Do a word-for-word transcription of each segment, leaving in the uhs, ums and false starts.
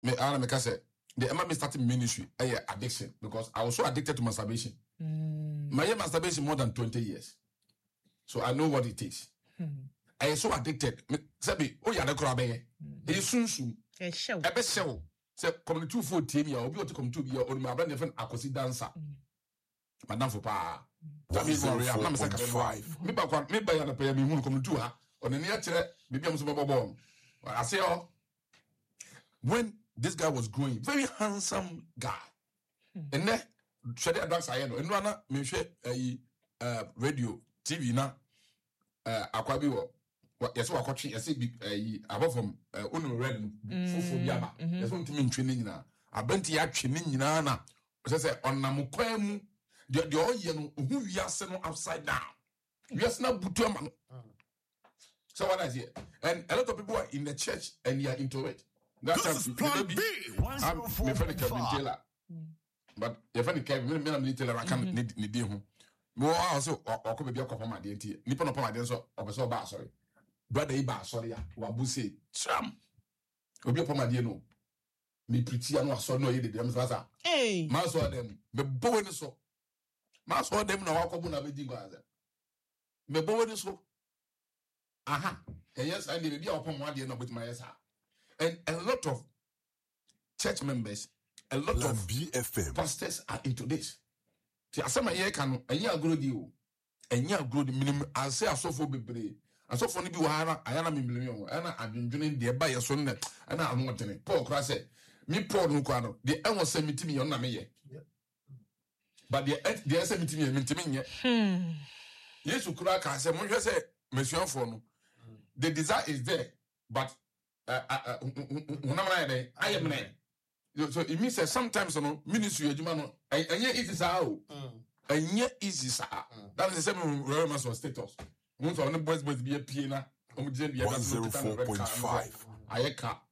me I make say the Emma me starting ministry eh addiction because I was so addicted to masturbation. Mm. My masturbation more than twenty years. So I know what it is. Mm. I am so addicted. Sabi, oh ya na kura be. E sunsun. E show. E be show. Say come to for team ya, obi o to come to be on my brand friend akosi dancer. Madam for pa. That means warrior. I'm say five. Me ba kwa me ba ya na pay me hu come to ha. On any chere bibi am so bobo. I say oh. When this guy was growing, very handsome guy. Hmm. And then shade advance I know. And na me hwe uh radio T V na uh akwabi wo. Yes wa kwatwe yes bi uh above from uh unu red fufu biaba. Yes won timi ntwe ni nyina. Abenti ya twe ni nyina na. Se se onam kwan mu de de oye no ohu wiase no upside down. Wiase na butu ama no. So what I say, and a lot of people are in the church and they are into it. That's this is Plan B. I'm my friend Kevin Taylor, but your friend Kevin, me me Taylor, I can't need need him. More also, or could be a couple of my dear. Nippon upon my dancer of a bar, sorry. Brother Iba, sorry, Wabusi, Sam. Will be upon my dear no. Me pretty and was so no, you did them, Zaza. Hey, Master them, the boy so. Master them no walk up on a big gaza. Me boy so. Aha, and yes, I did be upon one day with my S R. And a lot of church members, a lot Plan of B F M pastors are into this. See, as some year can a year grow deal, a year grow the minimum. I say, I saw for be I saw for the Buhara, I am a million, and I've been doing the by a son, and I'm wanting it. Paul Cross said, me Paul Nuquano, the end was sent to me on Name. But the the sent to me, to me, yes, who crack, I said, Monsieur said, Monsieur Fono, the desire is there, but uh, uh, uh, I am man. So it means that sometimes you know ministry adwuma and yet easy sao and yet easy sa that is the same romance or status won so on boys boys be a P na o mo je be one oh four point five ayeka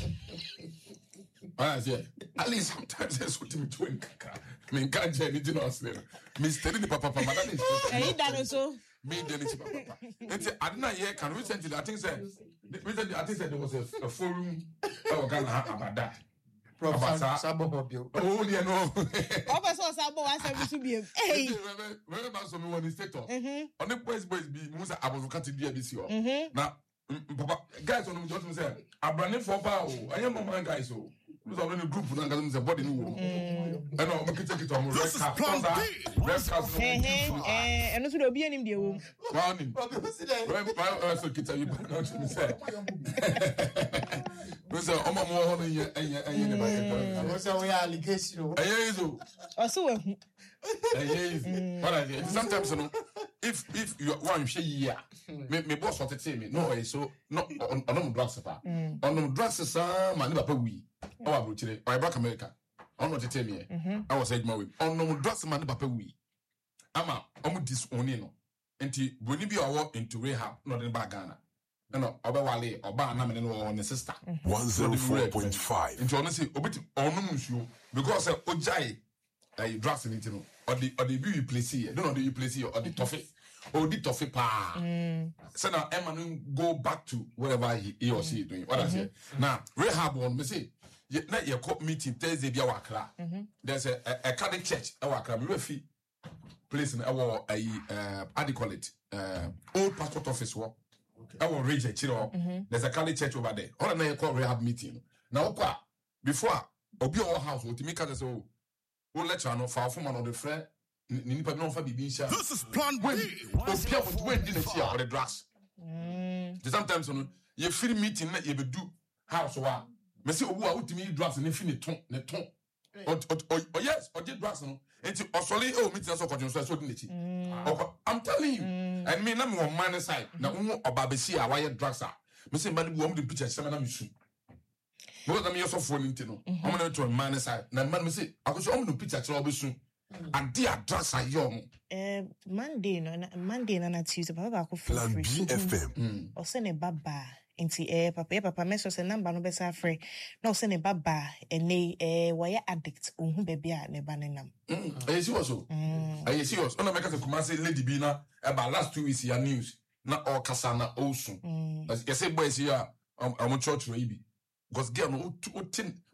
ah yeah at least sometimes that's what me doing kaka me can't je anything else there mister the papa papa that is eh that so me the ni papa and I didn't hear can recently I think said recently I think said there was a, a forum about that. Professor Sabo Bobio. Oh, yeah, no. Professor Sabo was a bit. Hey, remember some one is status. On the boys, boys be Musa Abovocati D B C. Now, Papa, guys, on the just say, I'm running for power. I am a man, guys. So, who's already group and the body. I know, we can take it on red card. Red card. Eh, and also the be in the room. Morning. Well, so kita you not to say. So, I'm more on you and you and you. What's our allegation? Also, sometimes, you know, if if you want to yeah, me me boss what say me no, so no on on drugs pa. On drugs sa man ba pa wi. O abrochire, o back America. On what tell me. I was said my way. On drugs man ba pa wi. Ama omo disown no. Enti boni bi owo into rehab no den ba Ghana. No, Obawale, Oba, and I'm a sister. one oh four point five. Into honestly, Obit, Onum, because Ojai, I dress in it, or the or the beauty place here, don't know the place here, or the toffee, or the toffee pa. So now, Emma, go back to whatever he, he or she is doing. What I say now, rehab one, me say, let your court meeting Thursday be a wakla. There's a a Catholic church, a wakla, me fee place in our a uh, how do you call it? Uh, old passport office work. I will reach a chiro. There's a Catholic church over there. All I call rehab meeting. Now, before, Obi our house, what me can say, oh, lecture no far from another friend. Nipa no fa bibi sha. This is Plan B. Obi a when did the or the drugs. Sometimes you know, you free meeting na you be do house wa. Me say obu a utimi drugs ne fi ne ton, ne ton. Oh, yes, or did drugs no. Enti osole oh meeting so kojo so so di I'm telling you. And me na me on man side. Na umu obabesi a why drugs are. Me say man bi wo the picture say na me su. Because I'm so phone into no. I'm going to man side. Na man me say I go show the picture say obesu. And dia drugs are young. Eh Monday no Monday na Tuesday papa ko free. Plan B F M. O se ne baba. Inti eh papa eh papa me so se number no be sa free. No se ne baba ene eh why addict ohun baby a ne ba ne nam. Mm. Are you serious? Mm. Are you serious? Ona make us come say lady bi na about last two weeks ya news na all kasa na osun. You say boys here am church we bi. Because girl no o tin